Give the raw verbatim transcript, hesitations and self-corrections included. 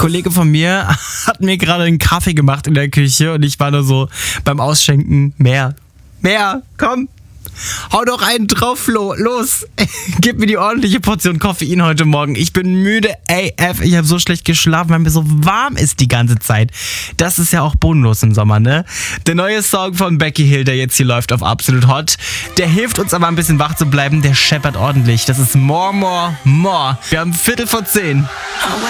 Kollege von mir hat mir gerade einen Kaffee gemacht in der Küche und ich war nur so beim Ausschenken, mehr, mehr, komm, hau doch einen drauf, Flo, los, gib mir die ordentliche Portion Koffein heute Morgen. Ich bin müde A F, ich habe so schlecht geschlafen, weil mir so warm ist die ganze Zeit. Das ist ja auch bodenlos im Sommer, ne? Der neue Song von Becky Hill, der jetzt hier läuft auf Absolut Hot, der hilft uns aber ein bisschen wach zu bleiben, der scheppert ordentlich. Das ist More, More, More. Wir haben Viertel vor zehn.